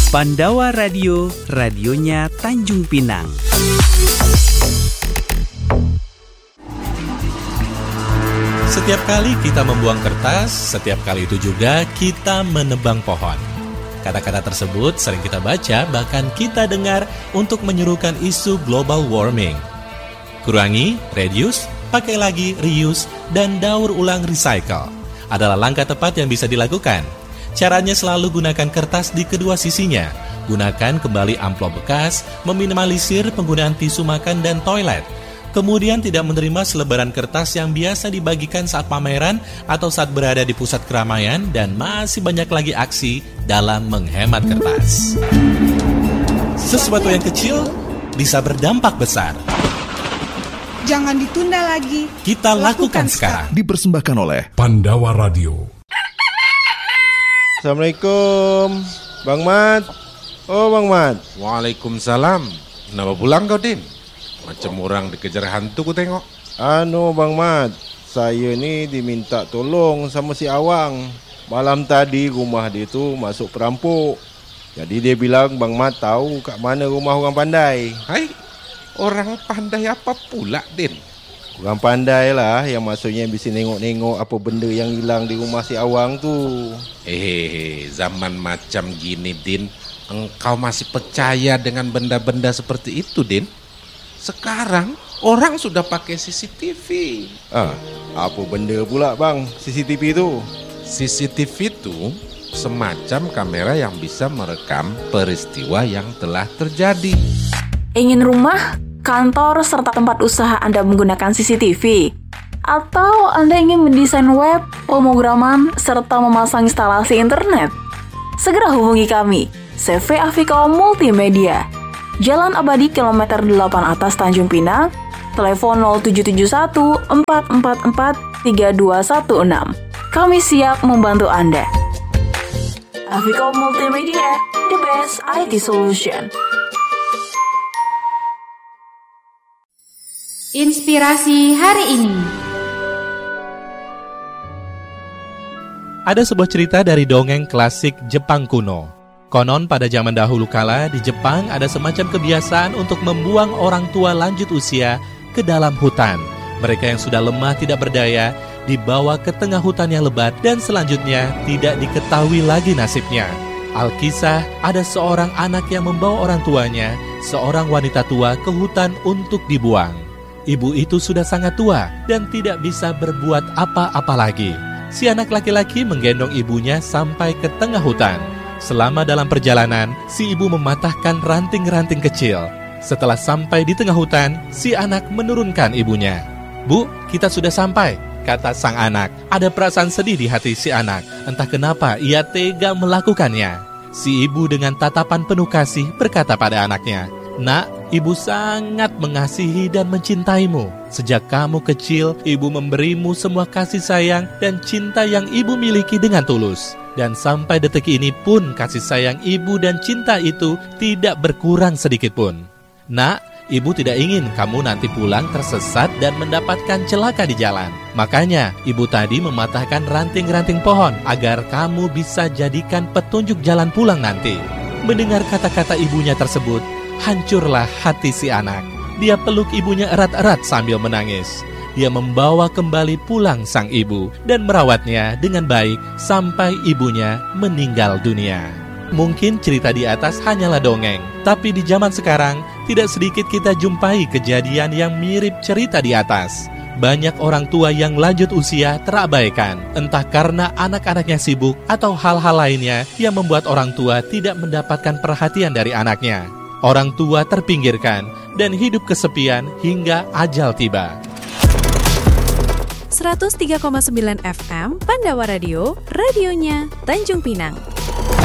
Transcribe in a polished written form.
Pandawa Radio, radionya Tanjung Pinang. Setiap kali kita membuang kertas, setiap kali itu juga kita menebang pohon. Kata-kata tersebut sering kita baca, bahkan kita dengar untuk menyerukan isu global warming. Kurangi, reduce, pakai lagi, reuse, dan daur ulang recycle adalah langkah tepat yang bisa dilakukan. Caranya selalu gunakan kertas di kedua sisinya. Gunakan kembali amplop bekas, meminimalisir penggunaan tisu makan dan toilet. Kemudian tidak menerima selebaran kertas yang biasa dibagikan saat pameran atau saat berada di pusat keramaian, dan masih banyak lagi aksi dalam menghemat kertas. Sesuatu yang kecil bisa berdampak besar. Jangan ditunda lagi. Kita lakukan sekarang. Dipersembahkan oleh Pandawa Radio. Assalamualaikum, Bang Mat. Oh, Bang Mat. Waalaikumsalam. Kenapa pulang kau, Din? Macam orang dikejar hantu ku tengok. Bang Mat, saya ni diminta tolong sama si Awang. Malam tadi rumah dia tu masuk perampok. Jadi dia bilang Bang Mat tahu kat mana rumah orang pandai. Hai, orang pandai apa pula, Din? Orang pandai lah, yang maksudnya bisa nengok-nengok apa benda yang hilang di rumah si Awang tu. Zaman macam gini, Din, engkau masih percaya dengan benda-benda seperti itu, Din? Sekarang orang sudah pakai CCTV. Apa benda pula bang CCTV tu? CCTV itu semacam kamera yang bisa merekam peristiwa yang telah terjadi. Ingin rumah, kantor, serta tempat usaha Anda menggunakan CCTV? Atau Anda ingin mendesain web, pemrograman, serta memasang instalasi internet? Segera hubungi kami, CV Afiko Multimedia. Jalan Abadi Kilometer 8 atas Tanjung Pinang, telepon 0771 444 3216. Kami siap membantu Anda. Afiko Multimedia, the best IT solution. Inspirasi hari ini. Ada sebuah cerita dari dongeng klasik Jepang kuno. Konon pada zaman dahulu kala di Jepang ada semacam kebiasaan untuk membuang orang tua lanjut usia ke dalam hutan. Mereka yang sudah lemah tidak berdaya dibawa ke tengah hutan yang lebat dan selanjutnya tidak diketahui lagi nasibnya. Alkisah, ada seorang anak yang membawa orang tuanya, seorang wanita tua, ke hutan untuk dibuang. Ibu itu sudah sangat tua dan tidak bisa berbuat apa-apa lagi. Si anak laki-laki menggendong ibunya sampai ke tengah hutan. Selama dalam perjalanan, si ibu mematahkan ranting-ranting kecil. Setelah sampai di tengah hutan, si anak menurunkan ibunya. "Bu, kita sudah sampai," kata sang anak. Ada perasaan sedih di hati si anak. Entah kenapa ia tega melakukannya. Si ibu dengan tatapan penuh kasih berkata pada anaknya, "Nak, ibu sangat mengasihi dan mencintaimu. Sejak kamu kecil, ibu memberimu semua kasih sayang dan cinta yang ibu miliki dengan tulus. Dan sampai detik ini pun kasih sayang ibu dan cinta itu tidak berkurang sedikit pun. Nak, ibu tidak ingin kamu nanti pulang tersesat dan mendapatkan celaka di jalan. Makanya ibu tadi mematahkan ranting-ranting pohon agar kamu bisa jadikan petunjuk jalan pulang nanti." Mendengar kata-kata ibunya tersebut, hancurlah hati si anak. Dia peluk ibunya erat-erat sambil menangis. Dia membawa kembali pulang sang ibu dan merawatnya dengan baik sampai ibunya meninggal dunia. Mungkin cerita di atas hanyalah dongeng, tapi di zaman sekarang tidak sedikit kita jumpai kejadian yang mirip cerita di atas. Banyak orang tua yang lanjut usia terabaikan, entah karena anak-anaknya sibuk atau hal-hal lainnya yang membuat orang tua tidak mendapatkan perhatian dari anaknya. Orang tua terpinggirkan dan hidup kesepian hingga ajal tiba. 103,9 FM Pandawa Radio, radionya Tanjung Pinang.